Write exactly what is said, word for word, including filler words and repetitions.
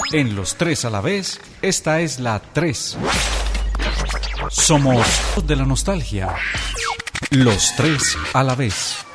En Los Tres a la Vez, esta es la tres. Somos de la nostalgia. Los Tres a la Vez.